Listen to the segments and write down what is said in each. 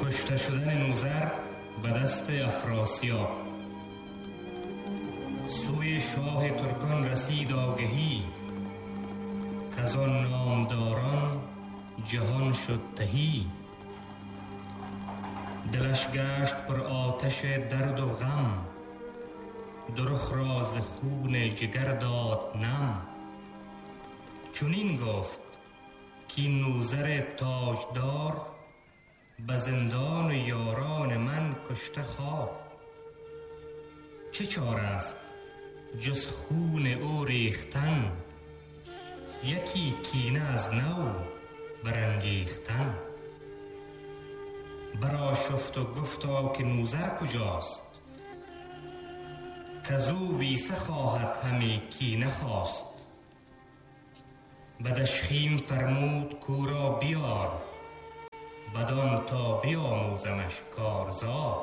کشته شدن نوذر به دست افراسیاب. سوی شاه ترکان رسید آگهی، کز آن نامداران جهان شد تهی. دلش گشت پر آتش درد و غم، درخ را ز خون جگر داد نم. چنین گفت که نوذر تاجدار، به زندان یاران من کشته خوار. چه چاره است جز خون او ریختن، یکی کینه از نو برانگیختن. برآشفت و گفتا که نوذر کجاست، کزو ویسه خواهد همی کینه خواست. به دشخیم فرمود کو را بیار، بدان تا بیاموزمش کارزار.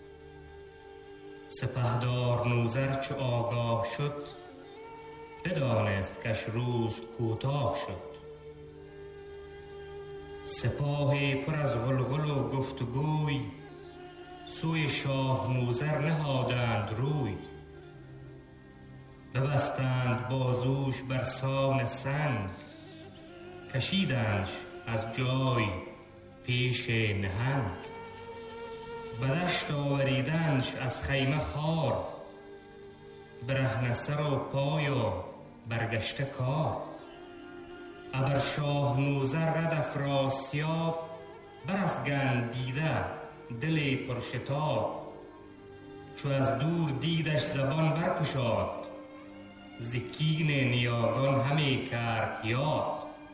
سپهدار نوذر چو آگاه شد، بدانست کش روز کوتاه شد. سپاهی پر از غلغل و گفتگوی، سوی شاه نوذر نهادند روی. ببستند بازوش بر سان سنگ، کشیدندش از جای پیش نهنگ. به دشت آوریدندش از خیمه خوار، برهنه سر و پای و برگشته کار. ابر شاه نوذر رد افراسیاب، برافگند دیده دل پرشتاب. چو از دور دیدش زبان برگشاد، ز کین نیاگان همی کرد یاد.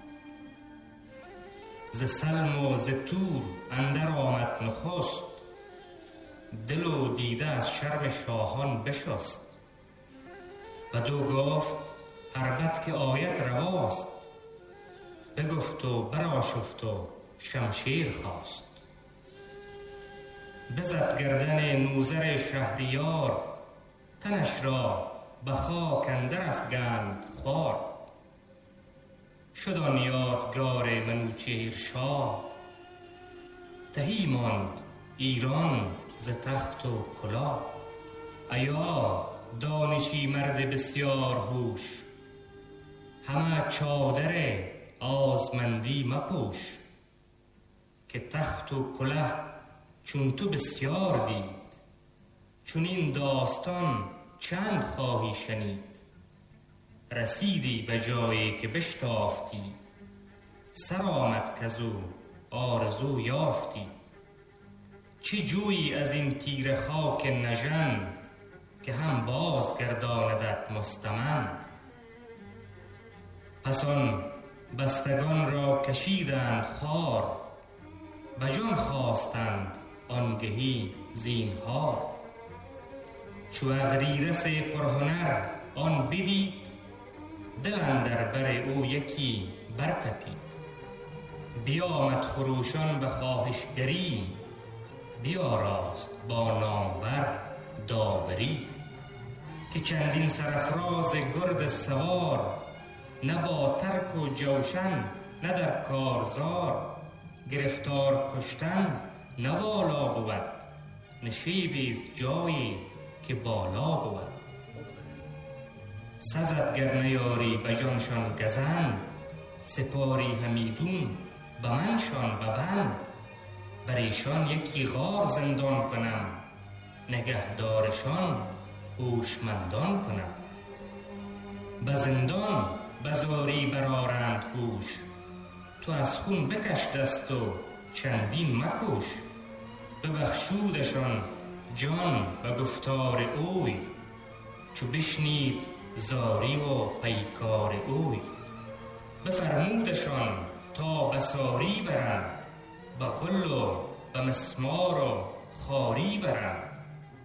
ز سلم و ز تور اندر آمد نخست، دل و دیده از شرم شاهان بشست. بدو گفت اربد که آید رواست، بگفت و برآشفت و شمشیر خواست. بزد گردن نوذر شهریار، تنش را به خاک اندر افگند خوار. شد آن یادگار منوچهر شاه، تهی ماند ایران ز تخت و کلاه. ایا دانشی مرد بسیار هوش، همه چادر آزمندی مپوش. که تخت و کله چون تو بسیار دید، چون این داستان چند خواهی شنید. رسیدی به جایی که بشتافتی، سر آمد کزو آرزو یافتی. چه جویی از این تیر خاک نژند، که هم باز گرداندت مستمند. پس آن بستگان را کشیدند خوار، به جان خواستند آنگهی زینهار. چو اغریرث پرهنر آن بدید، دل اندر بر او یکی برتپید. بیامد خروشان به خواهشگری، بیاراست با نامور داوری. که چندین سرافراز گرد سوار، نه با ترک و جوشن نه در کارزار. گرفتار کشتن نه والا بود، نشیبیز جایی که بالا بود. سزد گر نیاری به جانشان گزند، سپاری همیدون به منشان ببند. بر ایشان یکی غار زندان کنم، نگهدارشان هوشمندان کنم. به زندان بزاری برارند هوش، تو از خون بکش دست و چندین مکوش. ببخشودشان جان به گفتار اوی، چو بشنید زاری و پیکار اوی. بفرمودشان تا بساری برند، به غل و به مسمار و خاری برند.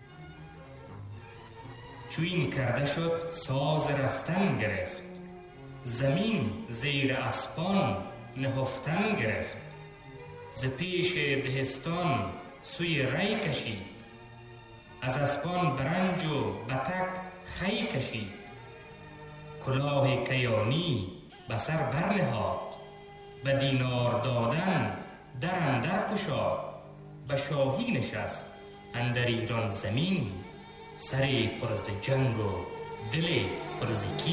چو این کرده شد ساز رفتن گرفت، زمین زیر اسپان نهفتن گرفت. ز پیش دهستان سوی ری کشید، از اسپان برنج و بتک خی کشید. کلاه کیانی به سر برنهاد، به دینار دادن در اندر گشاد. به شاهی نشست اندر ایران زمین، سر پر از جنگ و دل پر از کین.